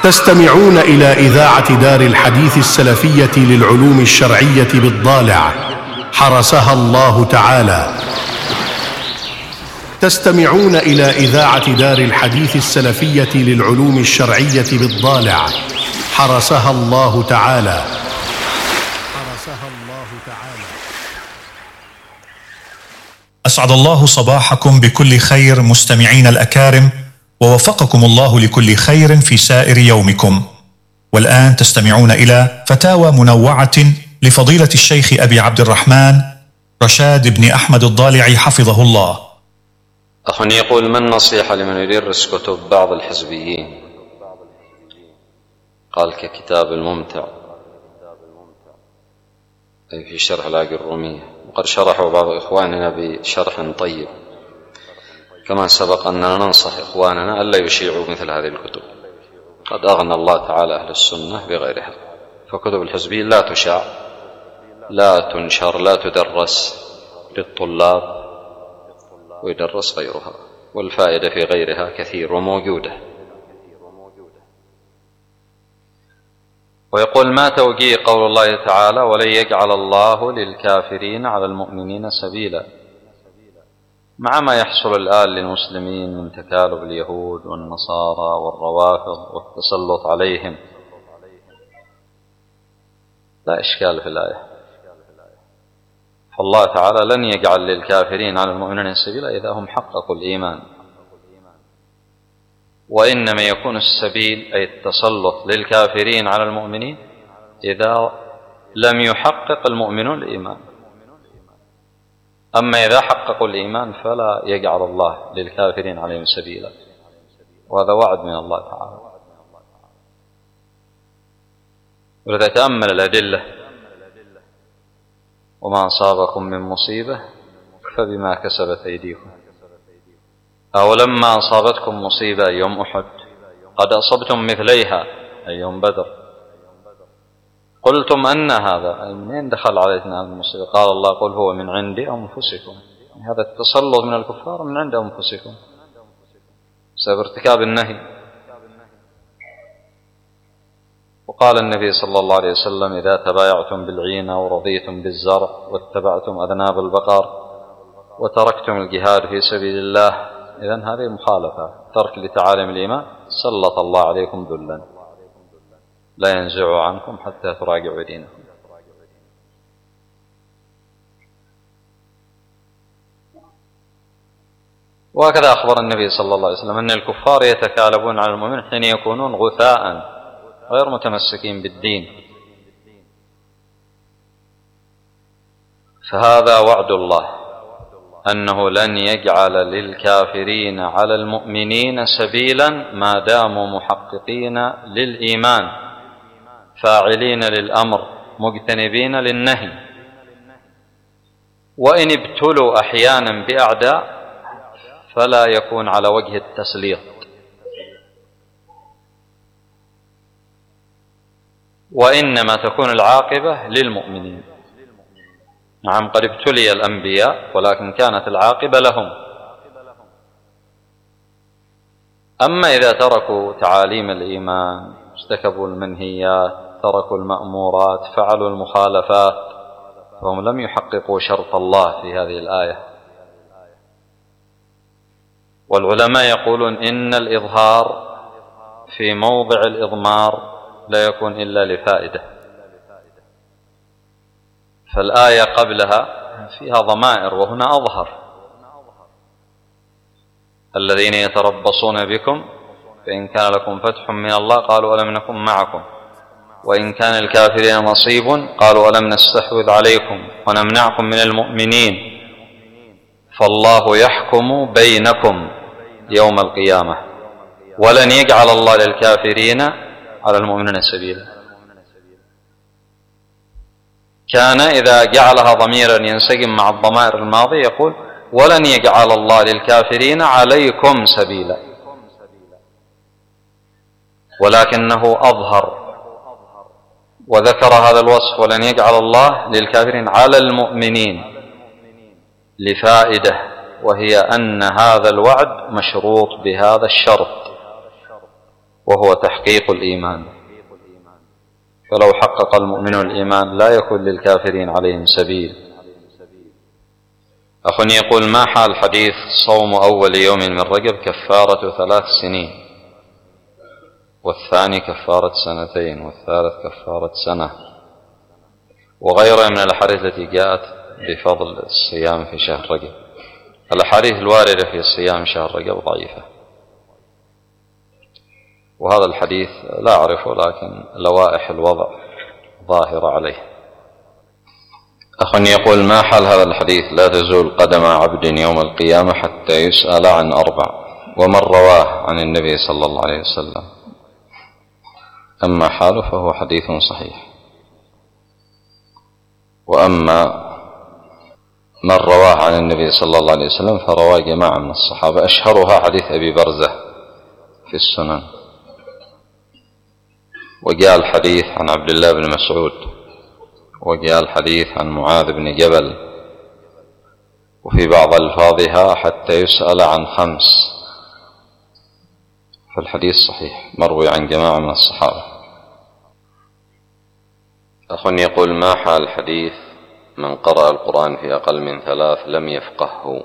تستمعون إلى إذاعة دار الحديث السلفية للعلوم الشرعية بالضالع حرسها الله تعالى. تستمعون إلى إذاعة دار الحديث السلفية للعلوم الشرعية بالضالع حرسها الله تعالى. أسعد الله صباحكم بكل خير مستمعين الأكارم، ووفقكم الله لكل خير في سائر يومكم. والآن تستمعون إلى فتاوى منوعة لفضيلة الشيخ أبي عبد الرحمن رشاد بن أحمد الضالعي حفظه الله. أخ يقول: ما النصيحة لمن يدرس كتب بعض الحزبيين؟ قال: ككتاب الممتع أي في شرح العقل الرومية، وقد شرحه بعض إخواننا بشرح طيب. كما سبق أننا ننصح إخواننا ألا يشيعوا مثل هذه الكتب، قد أغنى الله تعالى أهل السنة بغيرها. فكتب الحزبيين لا تشاع، لا تنشر، لا تدرس للطلاب، ويدرس غيرها، والفائدة في غيرها كثير وموجودة. ويقول: ما توجيه قول الله تعالى: ولن يجعل الله للكافرين على المؤمنين سبيلا، مع ما يحصل الآن للمسلمين من تكالب اليهود والنصارى والروافض والتسلط عليهم؟ لا إشكال في الآية، فالله تعالى لن يجعل للكافرين على المؤمنين سبيلا إذا هم حققوا الإيمان، وإنما يكون السبيل أي التسلط للكافرين على المؤمنين إذا لم يحقق المؤمنون الإيمان. أما إذا حققوا الإيمان فلا يجعل الله للكافرين عليهم سبيلا، وهذا وعد من الله تعالى. ولذا تأمل الأدلة: وما أصابكم من مصيبة فبما كسبت أيديكم. أو لما أصابتكم مصيبة يوم أحد قد أصبتم مثليها أي يوم بدر قلتم أن هذا، أي منين دخل علينا المصيبة؟ قال الله: قل هو من عند أنفسكم. هذا التسلط من الكفار من عند أنفسكم بسبب ارتكاب النهي. وقال النبي صلى الله عليه وسلم: إذا تبايعتم بالعينة ورضيتم بالزرع واتبعتم أذناب البقر وتركتم الجهاد في سبيل الله، إذن هذه مخالفة، ترك لتعاليم الإيمان، سلط الله عليكم ذلا لا ينزع عنكم حتى تراجعوا دينكم. وهكذا أخبر النبي صلى الله عليه وسلم أن الكفار يتكالبون على المؤمنين حين يكونون غثاء غير متمسكين بالدين. فهذا وعد الله أنه لن يجعل للكافرين على المؤمنين سبيلا ما داموا محققين للإيمان، فاعلين للأمر، مجتنبين للنهي. وإن ابتلوا أحيانا بأعداء فلا يكون على وجه التسليط، وإنما تكون العاقبة للمؤمنين. نعم، قد ابتلي الأنبياء ولكن كانت العاقبة لهم. أما إذا تركوا تعاليم الإيمان، ارتكبوا المنهيات، تركوا المأمورات، فعلوا المخالفات، فهم لم يحققوا شرط الله في هذه الآية. والعلماء يقولون إن الإظهار في موضع الإضمار لا يكون إلا لفائدة. فالآية قبلها فيها ضمائر وهنا أظهر: الذين يتربصون بكم فإن كان لكم فتح من الله قالوا ألم نكن معكم، وإن كان الكافرين نصيب قالوا ألم نستحوذ عليكم ونمنعكم من المؤمنين فالله يحكم بينكم يوم القيامة ولن يجعل الله للكافرين على المؤمنين سبيلا. كان إذا جعلها ضميرا ينسجم مع الضمائر الماضي يقول: ولن يجعل الله للكافرين عليكم سبيلا، ولكنه أظهر وذكر هذا الوصف: ولن يجعل الله للكافرين على المؤمنين، لفائدة، وهي أن هذا الوعد مشروط بهذا الشرط، وهو تحقيق الإيمان، فلو حقق المؤمن الإيمان لا يكون للكافرين عليهم سبيل. أخ يقول: ما حال حديث صوم أول يوم من رجب كفارة 3 سنين، والثاني كفارة 2 سنين، والثالث كفارة 1 سنة، وغيرها من الأحاديث التي جاءت بفضل الصيام في شهر رجب؟ الأحاديث الواردة في الصيام شهر رجب ضعيفة، وهذا الحديث لا أعرفه، لكن لوائح الوضع ظاهرة عليه. أخ يقول: ما حال هذا الحديث لا تزول قدم عبد يوم القيامة حتى يسأل عن 4، ومن رواه عن النبي صلى الله عليه وسلم؟ أما حاله فهو حديث صحيح، وأما من رواه عن النبي صلى الله عليه وسلم فرواه جماعة من الصحابة، أشهرها حديث أبي برزة في السنن، وجاء الحديث عن عبد الله بن مسعود، وجاء الحديث عن معاذ بن جبل، وفي بعض ألفاظها حتى يسأل عن 5، فالحديث صحيح مروي عن جماعة من الصحابة. أخ يقول: ما حال حديث من قرأ القرآن في أقل من 3 لم يفقهه؟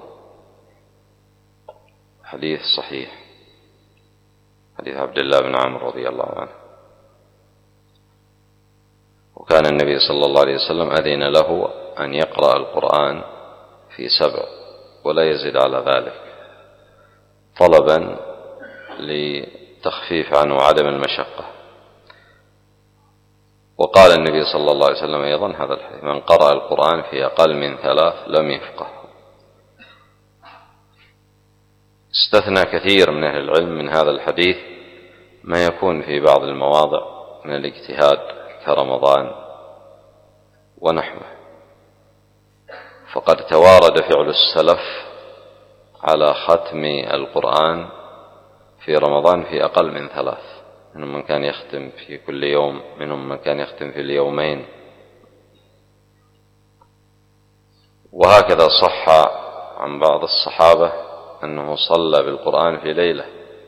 حديث صحيح، حديث عبد الله بن عمرو رضي الله عنه، وكان النبي صلى الله عليه وسلم أذن له أن يقرأ القرآن في 7 ولا يزيد على ذلك، طلبا لتخفيف عنه وعدم المشقة. وقال النبي صلى الله عليه وسلم أيضا هذا الحديث: من قرأ القرآن في أقل من 3 لم يفقه. استثنى كثير من أهل العلم من هذا الحديث ما يكون في بعض المواضع من الاجتهاد كرمضان ونحوه، فقد توارد فعل السلف على ختم القرآن في رمضان في أقل من 3، منهم من كان يختم في كل يوم، منهم من كان يختم في اليومين، وهكذا صح عن بعض الصحابة أنه صلى بالقرآن في ليلة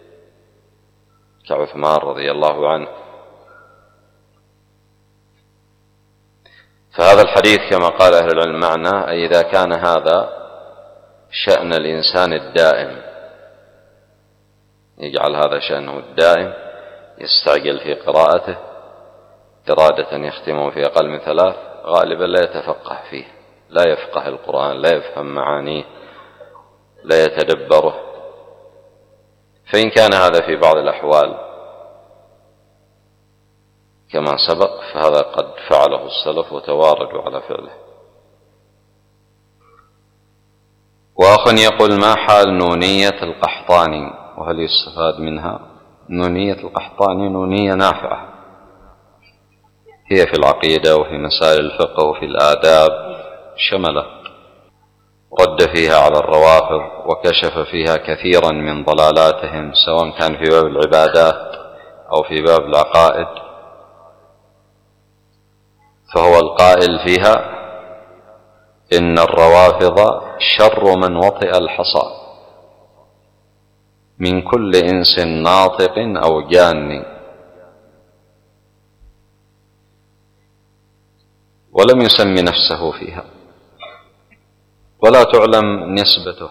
كعثمان رضي الله عنه. فهذا الحديث كما قال أهل العلم معناه أي إذا كان هذا شأن الإنسان الدائم، يجعل هذا شأنه الدائم، يستعجل في قراءته إرادة يختمه في أقل من 3، غالبا لا يتفقه فيه، لا يفقه القرآن، لا يفهم معانيه، لا يتدبره. فإن كان هذا في بعض الأحوال كما سبق فهذا قد فعله السلف وتواردوا على فعله. وأخ يقول: ما حال نونية القحطاني وهل يستفاد منها؟ نونية القحطاني نونية نافعة، هي في العقيدة وفي مسائل الفقه وفي الآداب شملت، رد فيها على الروافض وكشف فيها كثيرا من ضلالاتهم، سواء كان في باب العبادات أو في باب العقائد. فهو القائل فيها: إن الروافض شر من وطئ الحصى من كل إنس ناطق أو جان، ولم يسم نفسه فيها ولا تعلم نسبته.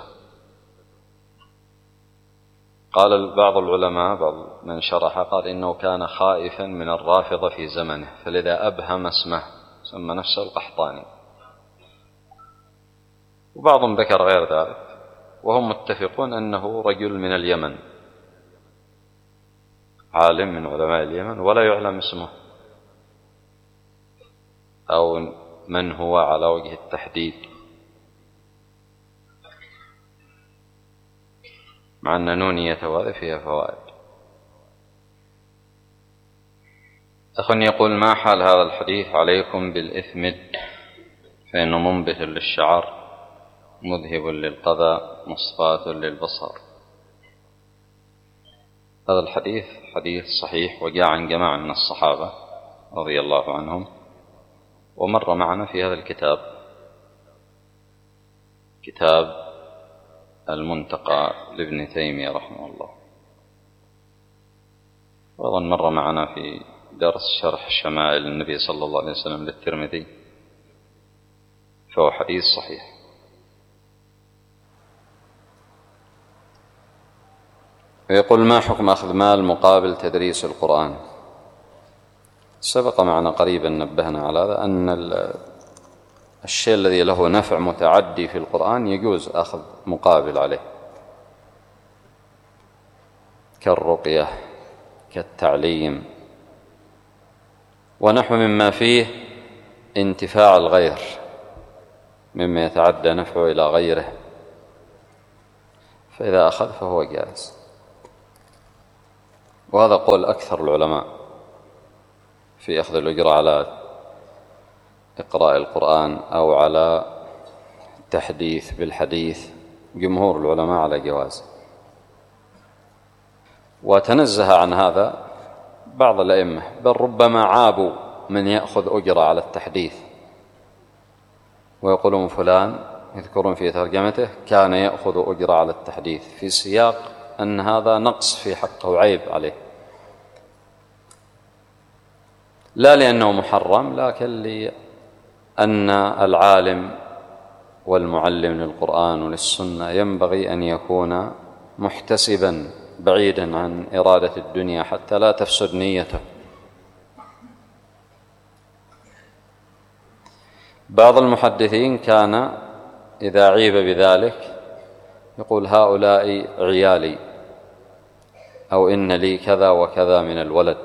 قال بعض العلماء، بعض من شرح، قال إنه كان خائفا من الرافضة في زمنه، فلذا أبهم اسمه، سمى نفسه القحطاني. وبعضهم ذكر غير ذلك، وهم متفقون أنه رجل من اليمن، عالم من علماء اليمن، ولا يعلم اسمه أو من هو على وجه التحديد، مع أن نونية هذا فيها فوائد. أخ يقول: ما حال هذا الحديث عليكم بالإثمد فإنه منبت للشعر مذهب للقذى مصفاة للبصر؟ هذا الحديث حديث صحيح وجاء عن جماعة من الصحابة رضي الله عنهم، ومر معنا في هذا الكتاب، كتاب المنتقى لابن تيمية رحمه الله. وأيضا مر معنا في درس شرح شمائل النبي صلى الله عليه وسلم للترمذي، فهو حديث صحيح. ويقول: ما حكم أخذ مال مقابل تدريس القرآن؟ سبق معنا قريبا نبهنا على هذا، أن الشيء الذي له نفع متعدي في القرآن يجوز أخذ مقابل عليه، كالرقية، كالتعليم، ونحو مما فيه انتفاع الغير، مما يتعدى نفعه إلى غيره، فإذا أخذ فهو جائز. وهذا قول أكثر العلماء في أخذ الأجرة على إقراء القرآن أو على التحديث بالحديث، جمهور العلماء على جوازه. وتنزه عن هذا بعض الأئمة، بل ربما عابوا من يأخذ أجرة على التحديث، ويقولون فلان، يذكرون في ترجمته، كان يأخذ أجرة على التحديث، في سياق أن هذا نقص في حقه وعيب عليه، لا لأنه محرم، لكن لأن العالم والمعلم للقرآن وللسنة ينبغي أن يكون محتسبا بعيدا عن إرادة الدنيا حتى لا تفسد نيته. بعض المحدثين كان إذا عيب بذلك يقول: هؤلاء عيالي، أو إن لي كذا وكذا من الولد،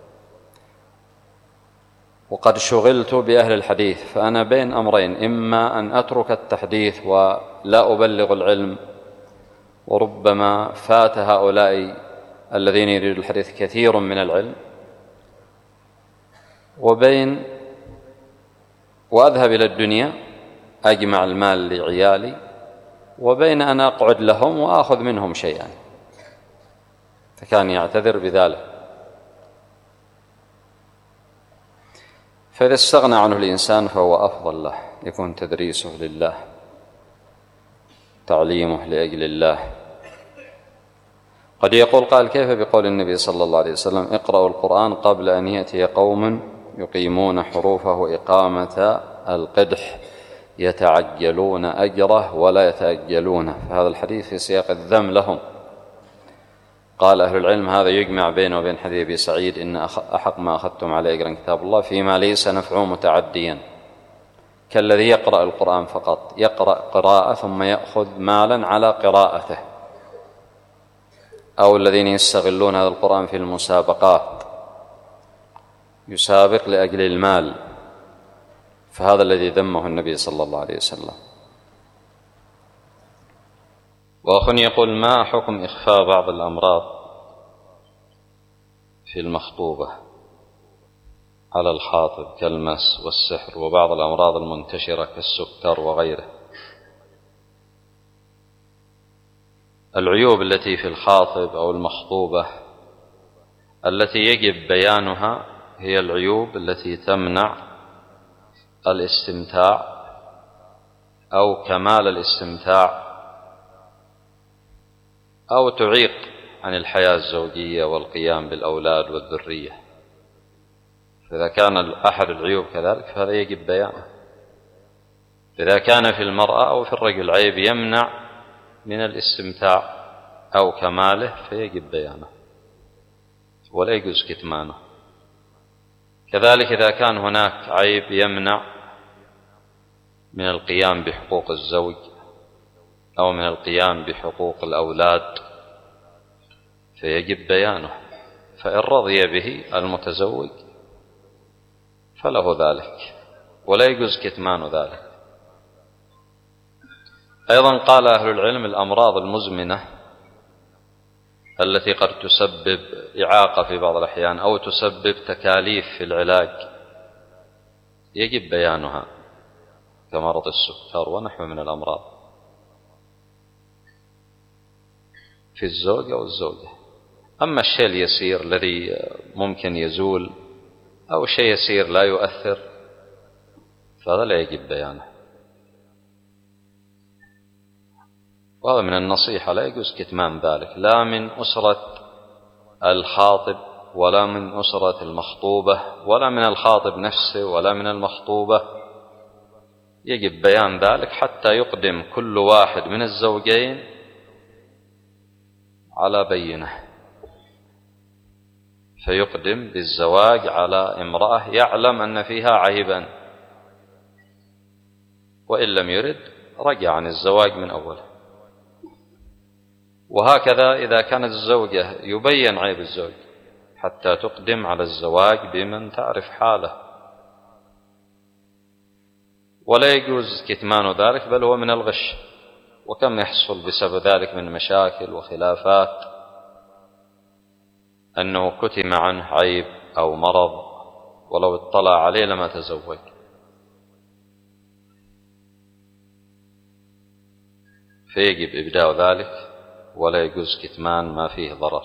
وقد شغلت بأهل الحديث، فأنا بين أمرين: إما أن أترك التحديث ولا أبلغ العلم، وربما فات هؤلاء الذين يريدون الحديث كثير من العلم، وبين وأذهب إلى الدنيا أجمع المال لعيالي، وبين أن أقعد لهم وآخذ منهم شيئا. فكان يعتذر بذلك. فإذا استغنى عنه الإنسان فهو أفضل له، يكون تدريسه لله، تعليمه لأجل الله. قد يقول قال: كيف بقول النبي صلى الله عليه وسلم: اقرأوا القرآن قبل أن يأتي قوم يقيمون حروفه إقامة القدح يتعجلون أجره ولا يتأجلونه؟ فهذا الحديث في سياق الذم لهم. قال أهل العلم: هذا يجمع بينه وبين حديث أبي سعيد: إن أحق ما أخذتم عليه أجرا كتاب الله، فيما ليس نفعه متعديا، كالذي يقرأ القرآن فقط، يقرأ قراءة ثم يأخذ مالا على قراءته، أو الذين يستغلون هذا القرآن في المسابقات، يسابق لأجل المال، فهذا الذي ذمه النبي صلى الله عليه وسلم. وأخ يقول: ما حكم إخفاء بعض الأمراض في المخطوبة على الخاطب كالمس والسحر وبعض الأمراض المنتشرة كالسكر وغيره؟ العيوب التي في الخاطب أو المخطوبة التي يجب بيانها هي العيوب التي تمنع الاستمتاع أو كمال الاستمتاع، أو تعيق عن الحياة الزوجية والقيام بالأولاد والذرية. فإذا كان أحد العيوب كذلك فهذا يجب بيانه. إذا كان في المرأة أو في الرجل عيب يمنع من الاستمتاع أو كماله فيجب بيانه ولا يجوز كتمانه. كذلك إذا كان هناك عيب يمنع من القيام بحقوق الزوج أو من القيام بحقوق الأولاد فيجب بيانه، فإن رضي به المتزوج فله ذلك ولا يجوز كتمان ذلك. أيضا قال أهل العلم: الأمراض المزمنة التي قد تسبب إعاقة في بعض الأحيان أو تسبب تكاليف في العلاج يجب بيانها، كمرض السكر ونحو من الأمراض في الزوج أو الزوجة. أما الشيء اليسير الذي ممكن يزول أو شيء يسير لا يؤثر فهذا لا يجب بيانه. وهذا من النصيحة، لا يجوز كتمان ذلك لا من أسرة الخاطب ولا من أسرة المخطوبة ولا من الخاطب نفسه ولا من المخطوبة. يجب بيان ذلك حتى يقدم كل واحد من الزوجين على بينة، فيقدم بالزواج على امرأة يعلم أن فيها عيبا، وإن لم يرد رجع عن الزواج من أوله. وهكذا إذا كانت الزوجة يبين عيب الزوج حتى تقدم على الزواج بمن تعرف حاله، ولا يجوز كتمان ذلك، بل هو من الغش. وكم يحصل بسبب ذلك من مشاكل وخلافات أنه كتم عنه عيب أو مرض ولو اطلع عليه لما تزوج. فيجب إبداء ذلك ولا يجوز كتمان ما فيه ضرر.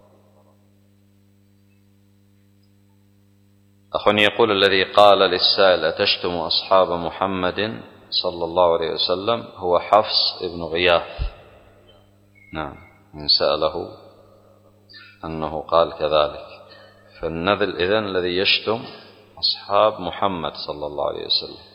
أخ يقول: الذي قال للسائل: أتشتم أصحاب محمد صلى الله عليه وسلم، هو حفص بن غياث. نعم، من سأله أنه قال كذلك، فالنذل إذن الذي يشتم أصحاب محمد صلى الله عليه وسلم.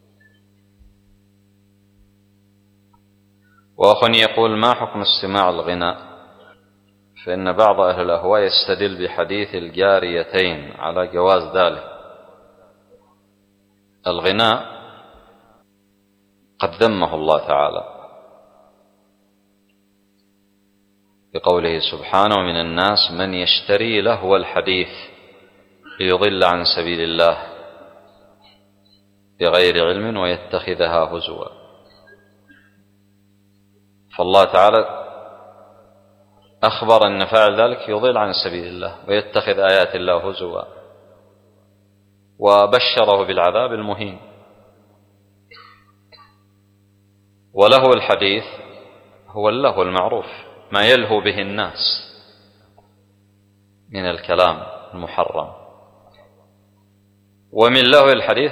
وأخ يقول: ما حكم استماع الغناء؟ فإن بعض أهل الأهواء يستدل بحديث الجاريتين على جواز ذلك. الغناء قد ذمه الله تعالى بقوله سبحانه: من الناس من يشتري لهو الحديث ليضل عن سبيل الله بغير علم ويتخذها هزوا. فالله تعالى أخبر أن فاعل ذلك يضل عن سبيل الله ويتخذ آيات الله هزوا، وبشره بالعذاب المهين. ولهو الحديث هو اللهو المعروف، ما يلهو به الناس من الكلام المحرم. ومن لهو الحديث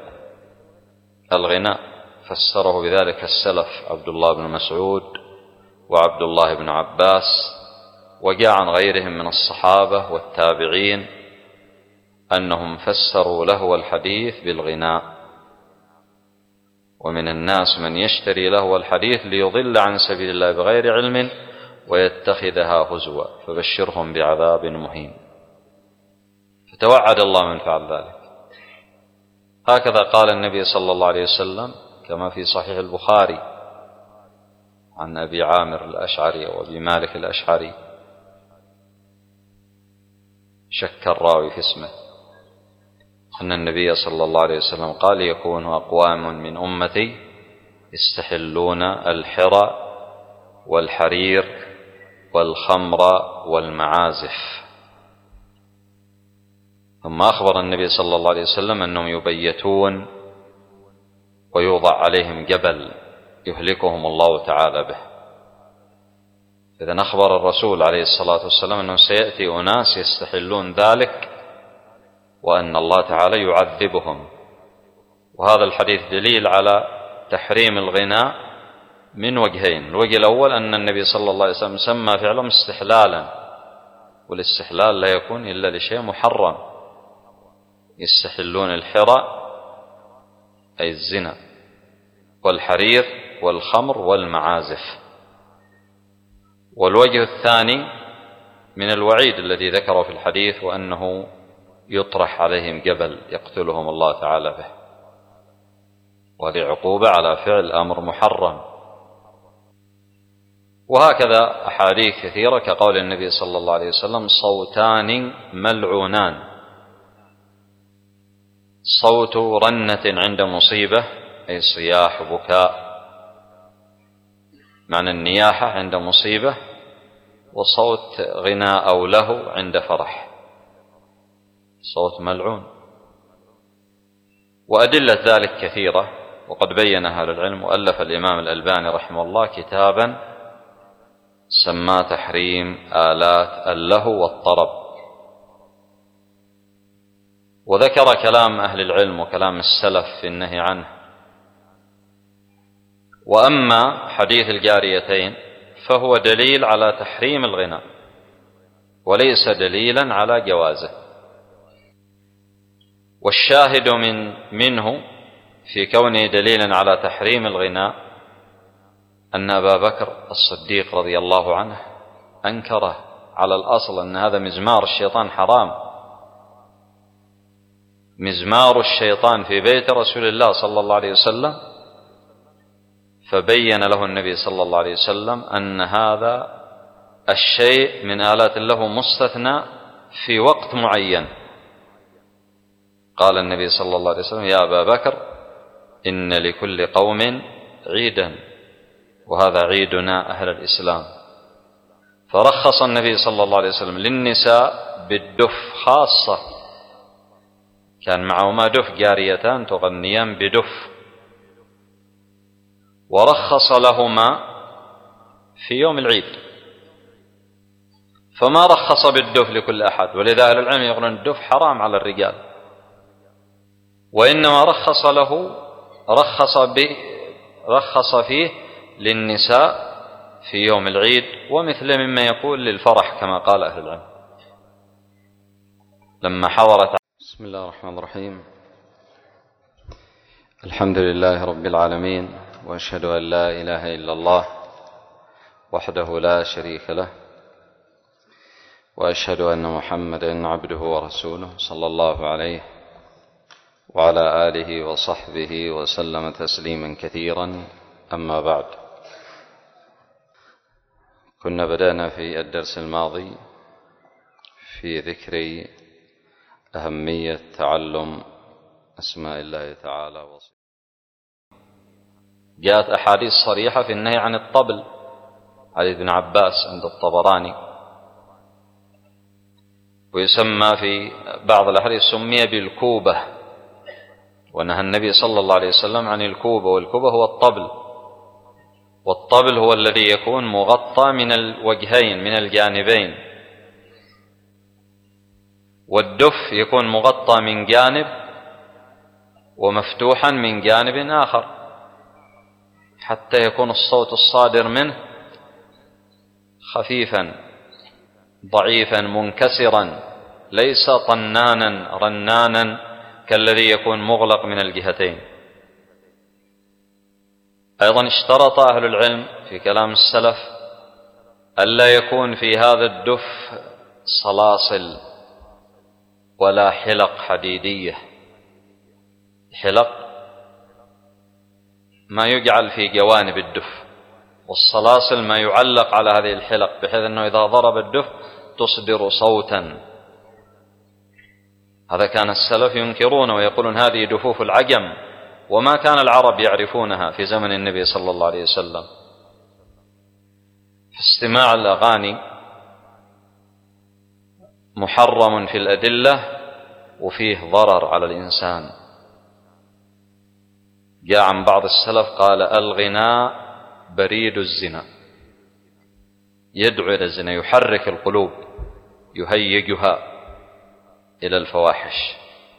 الغناء فسره بذلك السلف عبد الله بن مسعود وعبد الله بن عباس، وجاء عن غيرهم من الصحابة والتابعين أنهم فسروا لهو الحديث بالغناء. ومن الناس من يشتري لهو الحديث ليضل عن سبيل الله بغير علم ويتخذها هزوا، فبشرهم بعذاب مهين. فتوعد الله من فعل ذلك. هكذا قال النبي صلى الله عليه وسلم كما في صحيح البخاري عن أبي عامر الأشعري وأبي مالك الأشعري، شك الراوي في اسمه، أن النبي صلى الله عليه وسلم قال: يكون أقوام من أمتي يستحلون الحرى والحرير والخمر والمعازف. ثم أخبر النبي صلى الله عليه وسلم أنهم يبيتون ويوضع عليهم جبل يهلكهم الله تعالى به. إذن أخبر الرسول عليه الصلاة والسلام أنه سيأتي أناس يستحلون ذلك وأن الله تعالى يعذبهم. وهذا الحديث دليل على تحريم الغناء من وجهين: الوجه الأول أن النبي صلى الله عليه وسلم سمى فعلهم استحلالا، والاستحلال لا يكون إلا لشيء محرم. يستحلون الحرى أي الزنا، والحرير والخمر والمعازف. والوجه الثاني من الوعيد الذي ذكره في الحديث، وأنه يطرح عليهم جبل يقتلهم الله تعالى به، وهذه عقوبة على فعل أمر محرم. وهكذا أحاديث كثيرة كقول النبي صلى الله عليه وسلم: صوتان ملعونان، صوت رنة عند مصيبة أي صياح وبكاء، معنى النياحة عند مصيبة، وصوت غناء أو لهو عند فرح، صوت ملعون. وأدلة ذلك كثيرة، وقد بينها أهل العلم. وألف الإمام الألباني رحمه الله كتابا سماه تحريم آلات اللهو والطرب، وذكر كلام أهل العلم وكلام السلف في النهي عنه. وأما حديث الجاريتين فهو دليل على تحريم الغناء، وليس دليلا على جوازه. والشاهد منه في كونه دليلا على تحريم الغناء أن أبا بكر الصديق رضي الله عنه أنكره على الأصل أن هذا مزمار الشيطان حرام، مزمار الشيطان في بيت رسول الله صلى الله عليه وسلم، فبين له النبي صلى الله عليه وسلم أن هذا الشيء من آلات له مستثنى في وقت معين. قال النبي صلى الله عليه وسلم: يا أبا بكر إن لكل قوم عيدا وهذا عيدنا أهل الإسلام. فرخص النبي صلى الله عليه وسلم للنساء بالدف خاصة، كان معهما دف، جاريتان تغنيان بدف، ورخص لهما في يوم العيد، فما رخص بالدف لكل أحد. ولذا أهل العلم يقولون الدف حرام على الرجال، وإنما رخص فيه للنساء في يوم العيد، ومثل مما يقول للفرح كما قال أهل العلم لما حضرت. بسم الله الرحمن الرحيم. الحمد لله رب العالمين، وأشهد أن لا إله إلا الله وحده لا شريك له، وأشهد أن محمدا عبده ورسوله صلى الله عليه وعلى آله وصحبه وسلم تسليما كثيرا. أما بعد، كنا بدأنا في الدرس الماضي في ذكر أهمية تعلم أسماء الله تعالى وصفاته. جاءت أحاديث صريحة في النهي عن الطبل، حديث ابن عباس عند الطبراني، ويسمى في بعض الأحاديث سمي بالكوبة، ونهى النبي صلى الله عليه وسلم عن الكوبة، والكوبة هو الطبل، والطبل هو الذي يكون مغطى من الوجهين من الجانبين، والدف يكون مغطى من جانب ومفتوحا من جانب آخر، حتى يكون الصوت الصادر منه خفيفا ضعيفا منكسرا، ليس طنانا رنانا كالذي يكون مغلق من الجهتين. أيضا اشترط أهل العلم في كلام السلف ألا يكون في هذا الدف صلاصل ولا حلق حديدية. حلق ما يجعل في جوانب الدف، والصلاصل ما يعلق على هذه الحلق، بحيث أنه إذا ضرب الدف تصدر صوتا. هذا كان السلف ينكرون ويقولون هذه دفوف العجم، وما كان العرب يعرفونها في زمن النبي صلى الله عليه وسلم. استماع الأغاني محرم في الأدلة وفيه ضرر على الإنسان. جاء عن بعض السلف قال: الغناء بريد الزنا، يدعو إلى الزنا، يحرك القلوب، يهيجها إلى الفواحش.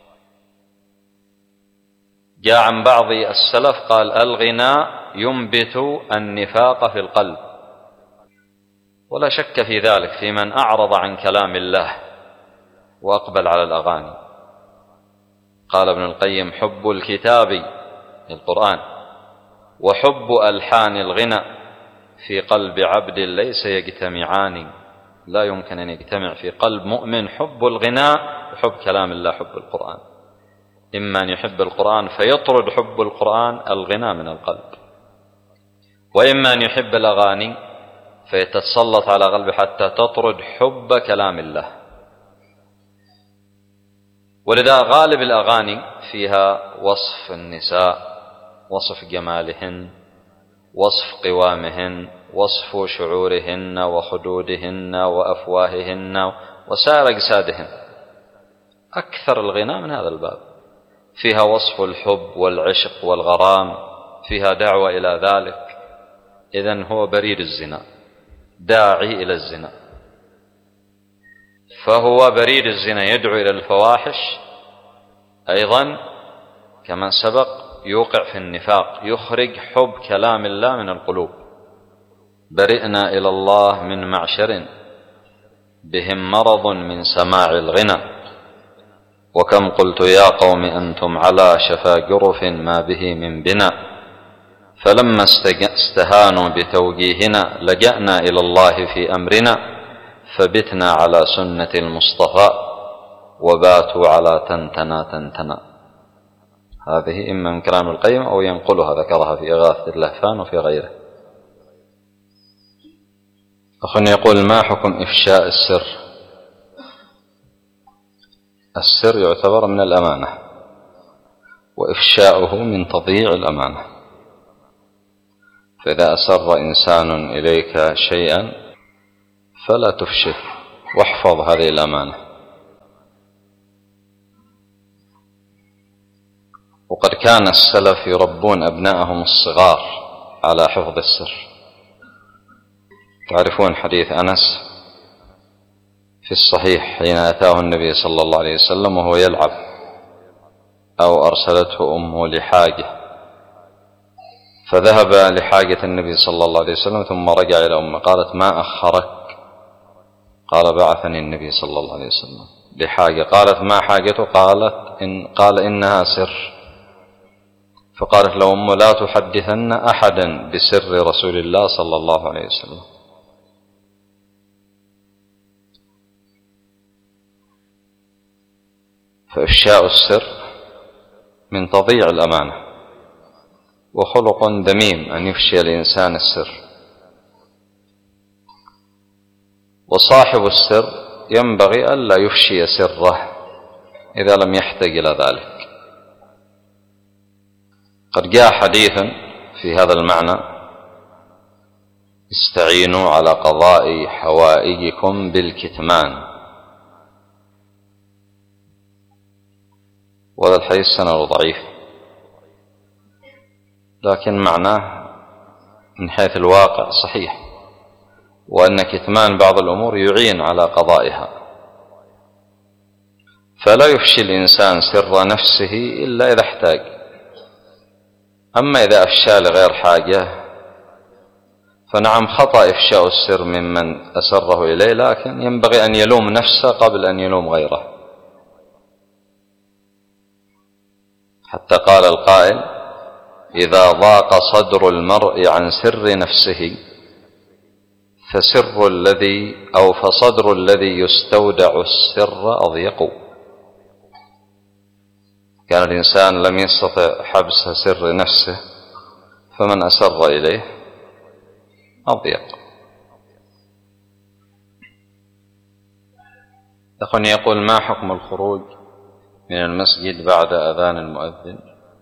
جاء عن بعض السلف قال: الغناء ينبت النفاق في القلب. ولا شك في ذلك في من أعرض عن كلام الله وأقبل على الأغاني. قال ابن القيم: حب الكتاب القرآن وحب ألحان الغنى في قلب عبد ليس يجتمعان. لا يمكن أن يجتمع في قلب مؤمن حب الغناء وحب كلام الله، حب القرآن. إما أن يحب القرآن فيطرد حب القرآن الغنى من القلب، وإما أن يحب الأغاني فيتسلط على قلبه حتى تطرد حب كلام الله. ولذا غالب الأغاني فيها وصف النساء، وصف جمالهن، وصف قوامهن، وصف شعورهن وخدودهن وأفواههن وسائر أجسادهن. أكثر الغناء من هذا الباب، فيها وصف الحب والعشق والغرام، فيها دعوة إلى ذلك. إذن هو بريد الزنا، داعي إلى الزنا، فهو بريد الزنا، يدعو إلى الفواحش. أيضا كما سبق يوقع في النفاق، يخرج حب كلام الله من القلوب. برئنا إلى الله من معشر بهم مرض من سماع الغنى، وكم قلت يا قوم أنتم على شفا جرف ما به من بنا، فلما استهانوا بتوجيهنا لجأنا إلى الله في أمرنا، فبتنا على سنة المصطفى وباتوا على تنتنا تنتنا. هذه إما من كلام القيم أو ينقلها، ذكرها في إغاثة اللهفان وفي غيره. أخ يقول: ما حكم إفشاء السر؟ السر يعتبر من الأمانة، وإفشاؤه من تضييع الأمانة. فإذا أسر إنسان إليك شيئا فلا تفشه، واحفظ هذه الأمانة. وقد كان السلف يربون أبناءهم الصغار على حفظ السر. تعرفون حديث أنس في الصحيح حين أتاه النبي صلى الله عليه وسلم وهو يلعب، أو أرسلته أمه لحاجة، فذهب لحاجة النبي صلى الله عليه وسلم ثم رجع إلى أمه، قالت: ما أخرك؟ قال: بعثني النبي صلى الله عليه وسلم لحاجة. قالت: ما حاجته؟ قال: إنها سر. فقالت له أمه: لا تحدثن أحدا بسر رسول الله صلى الله عليه وسلم. فإفشاء السر من تضييع الأمانة، وخلق ذميم أن يفشي الإنسان السر. وصاحب السر ينبغي ألا يفشي سره إذا لم يحتاج إلى ذلك. قد جاء حديث في هذا المعنى: استعينوا على قضاء حوائجكم بالكتمان. وهذا الحديث سنده ضعيف، لكن معناه من حيث الواقع صحيح، وأن كتمان بعض الأمور يعين على قضائها. فلا يفشي الإنسان سر نفسه إلا إذا احتاج. أما إذا أفشى لغير حاجة فنعم خطأ إفشاء السر ممن أسره إليه، لكن ينبغي أن يلوم نفسه قبل أن يلوم غيره. حتى قال القائل: إذا ضاق صدر المرء عن سر نفسه فصدر الذي يستودع السر أضيق. كان الإنسان لم يستطع حبس سر نفسه، فمن أسر إليه أضيق. أخ يقول: ما حكم الخروج من المسجد بعد أذان المؤذن؟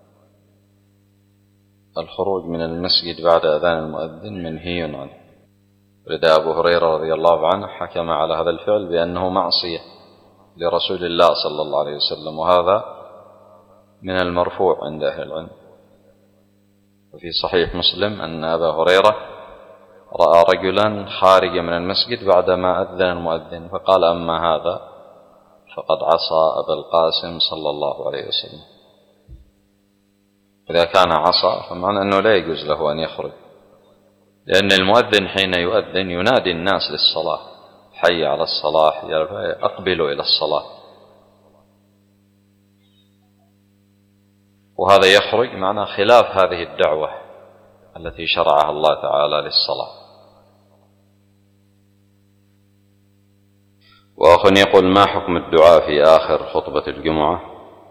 الخروج من المسجد بعد أذان المؤذن منهي عنه، لدى أبو هريرة رضي الله عنه حكم على هذا الفعل بأنه معصية لرسول الله صلى الله عليه وسلم، وهذا من المرفوع عند أهل العلم. وفي صحيح مسلم أن أبا هريرة رأى رجلا خارجا من المسجد بعدما أذن المؤذن، فقال: أما هذا فقد عصى أبا القاسم صلى الله عليه وسلم. إذا كان عصى فمعنى أنه لا يجوز له أن يخرج، لأن المؤذن حين يؤذن ينادي الناس للصلاة: حي على الصلاة، أقبلوا إلى الصلاة. وهذا يخرج معنى خلاف هذه الدعوة التي شرعها الله تعالى للصلاة. وأخ يقول: ما حكم الدعاء في آخر خطبة الجمعة،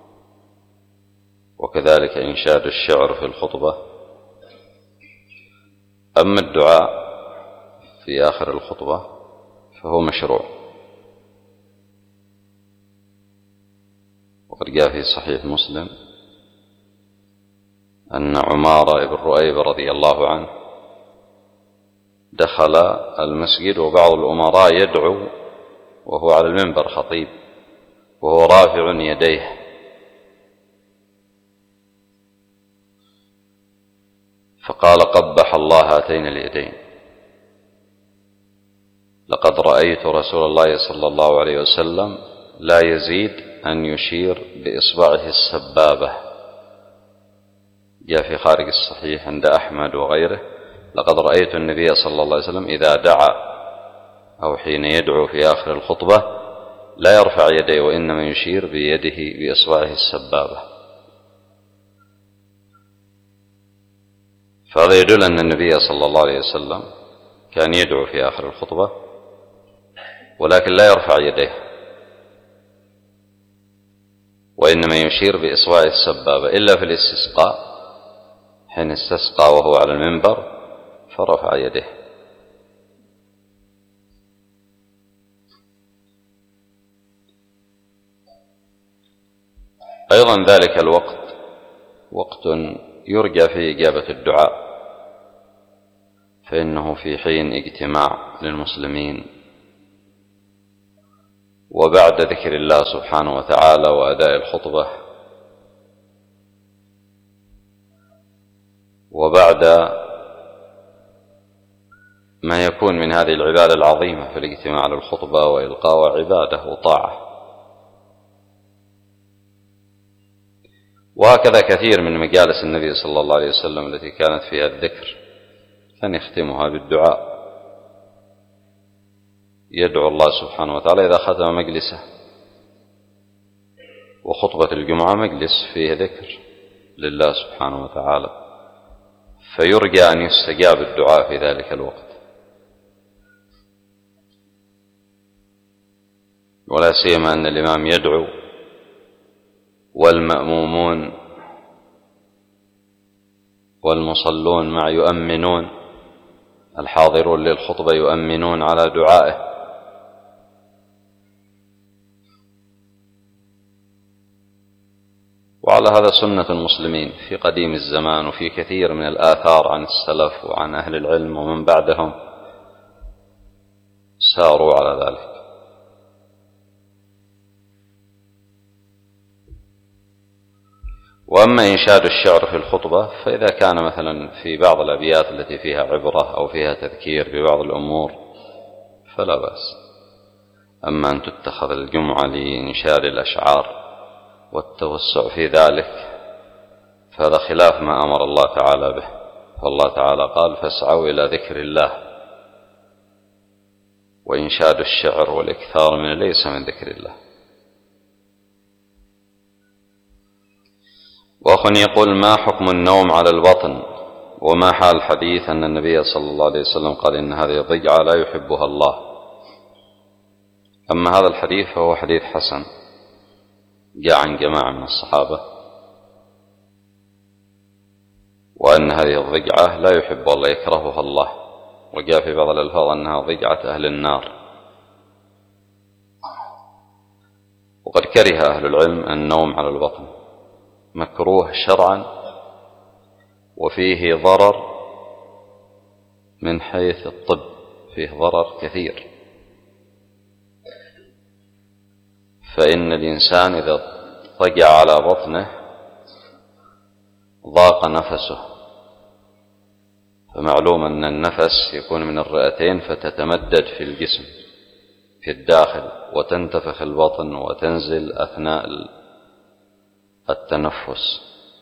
وكذلك إنشاد الشعر في الخطبة؟ أما الدعاء في آخر الخطبة فهو مشروع، وقد جاء في صحيح مسلم أن عمارة بن رؤيب رضي الله عنه دخل المسجد وبعض الأمراء يدعو وهو على المنبر خطيب وهو رافع يديه، فقال: قبح الله هاتين اليدين، لقد رأيت رسول الله صلى الله عليه وسلم لا يزيد أن يشير بإصبعه السبابة. جاء في خارج الصحيح عند أحمد وغيره: لقد رأيت النبي صلى الله عليه وسلم إذا دعا أو حين يدعو في آخر الخطبة لا يرفع يديه، وإنما يشير بيده بإصبعه السبابة. فهذا يدل أن النبي صلى الله عليه وسلم كان يدعو في آخر الخطبة ولكن لا يرفع يديه، وإنما يشير بإصبعه السبابة، إلا في الاستسقاء حين استسقى وهو على المنبر فرفع يديه. أيضا ذلك الوقت وقت يرجى فيه إجابة الدعاء، فإنه في حين اجتماع للمسلمين وبعد ذكر الله سبحانه وتعالى وأداء الخطبة، وبعد ما يكون من هذه العبادة العظيمة في الاجتماع للخطبة وإلقاء عبادة وطاعة. وهكذا كثير من مجالس النبي صلى الله عليه وسلم التي كانت فيها الذكر كان يختمها بالدعاء، يدعو الله سبحانه وتعالى إذا ختم مجلسه. وخطبة الجمعة مجلس فيه ذكر لله سبحانه وتعالى، فيرجى أن يستجاب الدعاء في ذلك الوقت، ولا سيما أن الإمام يدعو والمأمومون والمصلون مع يؤمنون، الحاضرون للخطبة يؤمنون على دعائه. وعلى هذا سنة المسلمين في قديم الزمان، وفي كثير من الآثار عن السلف وعن أهل العلم ومن بعدهم ساروا على ذلك. وأما إنشاد الشعر في الخطبة فإذا كان مثلا في بعض الأبيات التي فيها عبرة أو فيها تذكير ببعض الأمور فلا بأس. أما أن تتخذ الجمعة لإنشاد الأشعار والتوسع في ذلك فهذا خلاف ما أمر الله تعالى به، فالله تعالى قال: فاسعوا إلى ذكر الله. وإنشاد الشعر والإكثار من ليس من ذكر الله. وأخ يقول: ما حكم النوم على البطن؟ وما حال الحديث أن النبي صلى الله عليه وسلم قال إن هذه الضجعة لا يحبها الله؟ أما هذا الحديث فهو حديث حسن جاء عن جماعة من الصحابة، وأن هذه الضجعة لا يحبها الله، يكرهها الله، وجاء في بعض الألفاظ أنها ضجعة أهل النار. وقد كره أهل العلم النوم على البطن، مكروه شرعا، وفيه ضرر من حيث الطب، فيه ضرر كثير. فإن الإنسان إذا ضجع على بطنه ضاق نفسه، فمعلوم أن النفس يكون من الرئتين فتتمدد في الجسم في الداخل، وتنتفخ البطن وتنزل أثناء التنفس.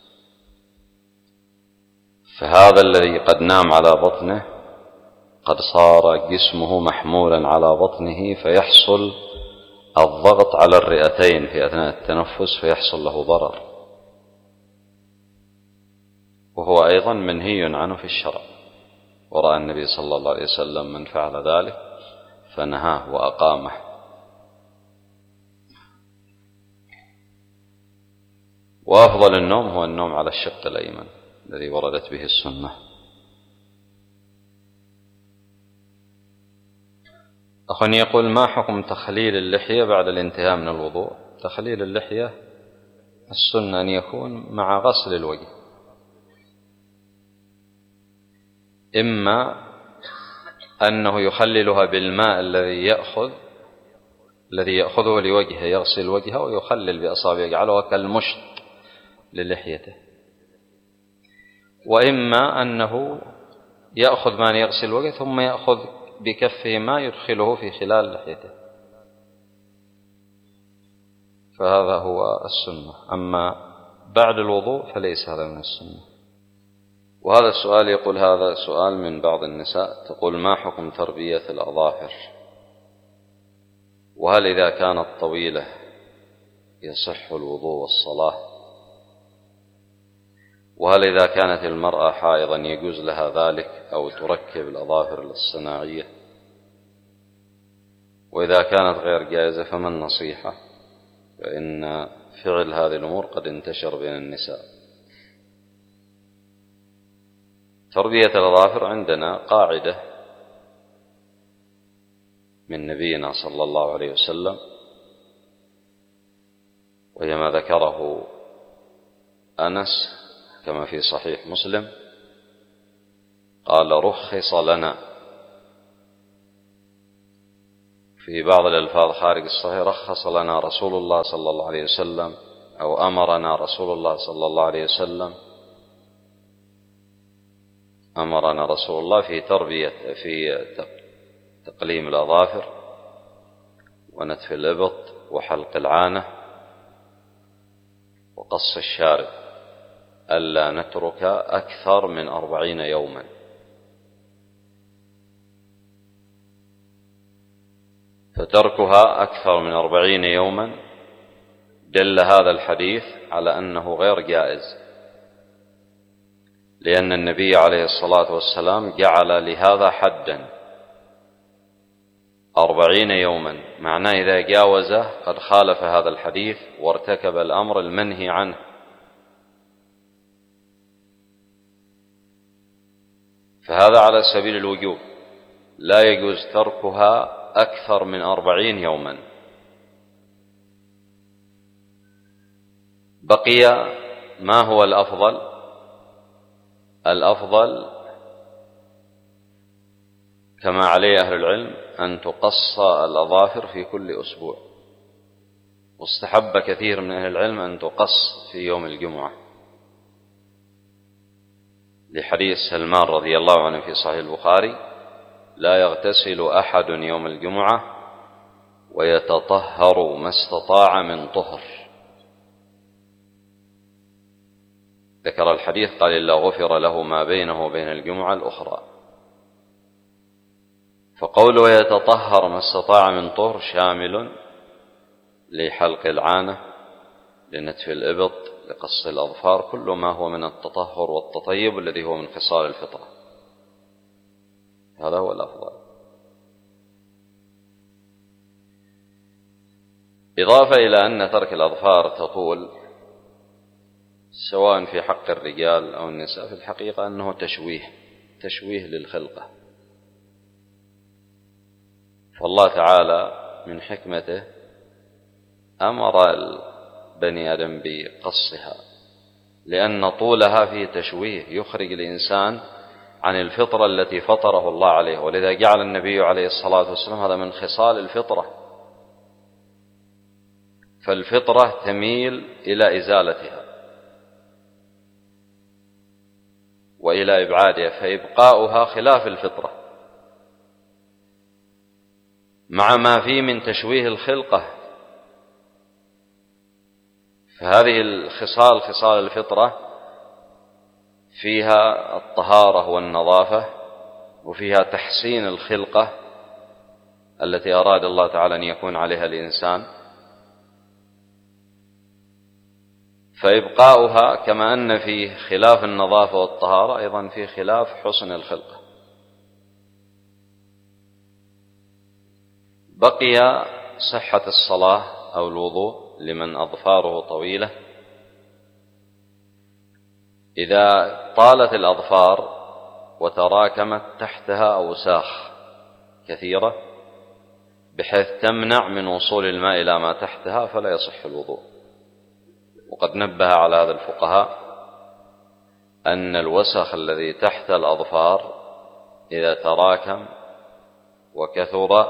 فهذا الذي قد نام على بطنه قد صار جسمه محمولا على بطنه، فيحصل الضغط على الرئتين في أثناء التنفس فيحصل له ضرر، وهو أيضا منهي عنه في الشرع. ورأى النبي صلى الله عليه وسلم من فعل ذلك فنهاه وأقامه. وأفضل النوم هو النوم على الشق الأيمن الذي وردت به السنة. أخ يقول: ما حكم تخليل اللحية بعد الانتهاء من الوضوء؟ تخليل اللحية السنة أن يكون مع غسل الوجه، إما أنه يخللها بالماء الذي يأخذه لوجهه، يغسل وجهه ويخلل بأصابعه يجعلها كالمشط للحيته، وإما أنه يأخذ ما يغسل وجهه ثم يأخذ بكفه ما يدخله في خلال لحيته، فهذا هو السنة. أما بعد الوضوء فليس هذا من السنة. وهذا السؤال يقول: هذا سؤال من بعض النساء، تقول: ما حكم تربية الأظافر وهل إذا كانت طويلة يصح الوضوء والصلاة؟ وهل إذا كانت المرأة حائضا يجوز لها ذلك أو تركب الأظافر الصناعية؟ وإذا كانت غير جائزة فما النصيحة؟ فإن فعل هذه الأمور قد انتشر بين النساء. تربية الأظافر عندنا قاعدة من نبينا صلى الله عليه وسلم، وهي ما ذكره أنس كما في صحيح مسلم، قال: رخص لنا. في بعض الألفاظ خارج الصحيح: رخص لنا رسول الله صلى الله عليه وسلم، أو أمرنا رسول الله صلى الله عليه وسلم. أمرنا رسول الله في تقليم الأظافر ونتف الإبط وحلق العانة وقص الشارب، ألا نترك أكثر من 40 يوما. فتركها أكثر من 40 يوما دل هذا الحديث على أنه غير جائز، لأن النبي عليه الصلاة والسلام جعل لهذا حدا 40 يوما، معناه إذا جاوزه قد خالف هذا الحديث وارتكب الأمر المنهي عنه. فهذا على سبيل الوجوب، لا يجوز تركها أكثر من 40 يوما. بقي ما هو الأفضل؟ الأفضل كما عليه أهل العلم أن تقص الأظافر في كل أسبوع، واستحب كثير من أهل العلم أن تقص في يوم الجمعة، لحديث سلمان رضي الله عنه في صحيح البخاري: لا يغتسل أحد يوم الجمعة ويتطهر ما استطاع من طهر. ذكر الحديث قال: إلا غفر له ما بينه وبين الجمعة الأخرى. فقوله يتطهر ما استطاع من طهر شامل لحلق العانة، لنتف الإبط، لقص الأظفار، كل ما هو من التطهر والتطيب الذي هو من خصال الفطرة. هذا هو الأفضل. إضافة إلى أن ترك الأظفار تطول سواء في حق الرجال أو النساء، في الحقيقة أنه تشويه للخلقة. فالله تعالى من حكمته أمر بني آدم بقصها، لأن طولها فيه تشويه، يخرج الإنسان عن الفطرة التي فطره الله عليه. ولذا جعل النبي عليه الصلاة والسلام هذا من خصال الفطرة، فالفطرة تميل إلى إزالتها وإلى إبعادها، فإبقاؤها خلاف الفطرة، مع ما فيه من تشويه الخلقة. فهذه الخصال، خصال الفطرة، فيها الطهارة والنظافة، وفيها تحسين الخلقة التي أراد الله تعالى أن يكون عليها الإنسان. فإبقاؤها كما أن فيه خلاف النظافة والطهارة، أيضا فيه خلاف حسن الخلقة. بقي صحة الصلاة أو الوضوء لمن أظفاره طويلة. إذا طالت الأظفار وتراكمت تحتها أوساخ كثيرة بحيث تمنع من وصول الماء إلى ما تحتها، فلا يصح الوضوء. وقد نبه على هذا الفقهاء أن الوسخ الذي تحت الأظفار إذا تراكم وكثر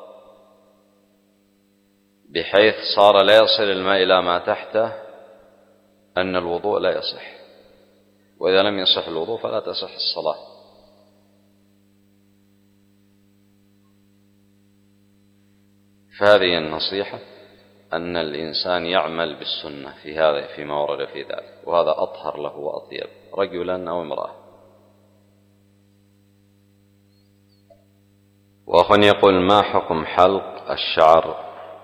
بحيث صار لا يصل الماء إلى ما تحته، أن الوضوء لا يصح. وإذا لم يصح الوضوء فلا تصح الصلاة. فهذه النصيحة، أن الإنسان يعمل بالسنة في هذا، فيما ورد في ذلك، وهذا أطهر له وأطيب، رجلا أو امرأة. وأخ يقول: ما حكم حلق الشعر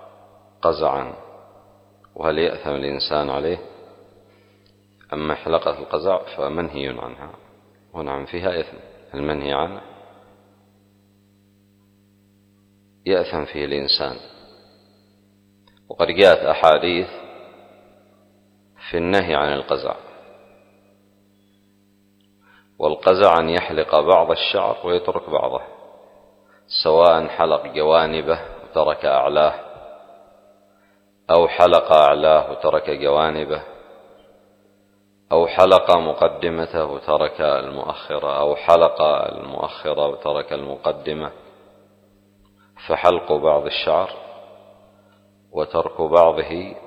قزعا، وهل يأثم الإنسان عليه؟ أما حلقة القزع فمنهي عنها، ونعم فيها إثم. المنهي عنه يأثم فيه الإنسان، وقد جاءت أحاديث في النهي عن القزع. والقزع أن يحلق بعض الشعر ويترك بعضه، سواء حلق جوانبه وترك أعلاه، أو حلق أعلاه وترك جوانبه، أو حلق مقدمته وترك المؤخرة، أو حلق المؤخرة وترك المقدمة. فحلق بعض الشعر وترك بعضه